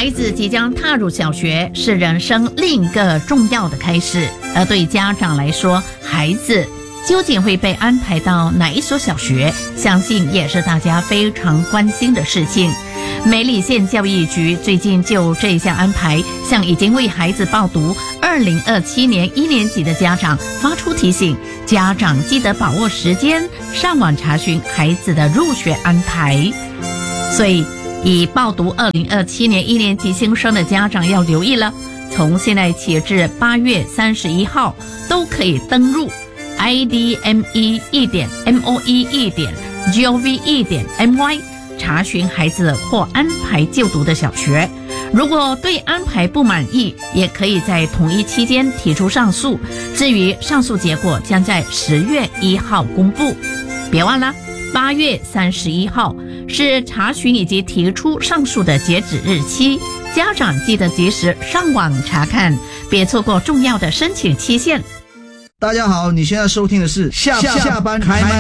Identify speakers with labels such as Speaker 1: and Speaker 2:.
Speaker 1: 孩子即将踏入小学，是人生另一个重要的开始。而对家长来说，孩子究竟会被安排到哪一所小学，相信也是大家非常关心的事情。美里县教育局最近就这项安排，向已经为孩子报读2027年1年级的家长发出提醒，家长记得把握时间，上网查询孩子的入学安排。所以已报读2027年1年级新生的家长要留意了，从现在起至8月31号都可以登入 idme.moe.gov.my 查询孩子或安排就读的小学。如果对安排不满意，也可以在同一期间提出上诉，至于上诉结果将在10月1号公布。别忘了8月31号是查询以及提出上诉的截止日期，家长记得及时上网查看，别错过重要的申请期限。
Speaker 2: 大家好，你现在收听的是下班开麦。